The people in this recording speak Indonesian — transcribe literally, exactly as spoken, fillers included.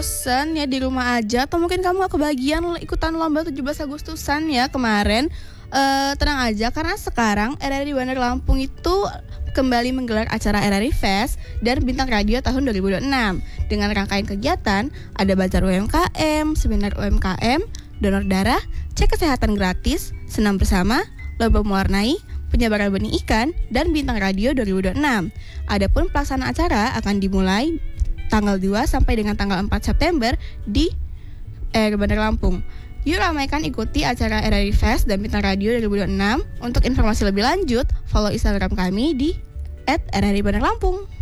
bosen ya di rumah aja, atau mungkin kamu gak kebagian ikutan lomba tujuh belas Agustusan ya kemarin, uh, tenang aja karena sekarang R R I Bandar Lampung itu kembali menggelar acara R R I Fest dan Bintang Radio tahun dua ribu dua puluh enam. Dengan rangkaian kegiatan, ada bazar U M K M, seminar U M K M, donor darah, cek kesehatan gratis, senam bersama, lomba mewarnai, penyebaran benih ikan, dan Bintang Radio dua ribu dua puluh enam. Adapun pelaksanaan acara akan dimulai tanggal dua sampai dengan tanggal empat September di R R I Bandar Lampung. Yuk ramaikan ikuti acara R R I Fest dan Bintang Radio dua ribu dua puluh enam. Untuk informasi lebih lanjut, follow Instagram kami di et r r i bandar lampung.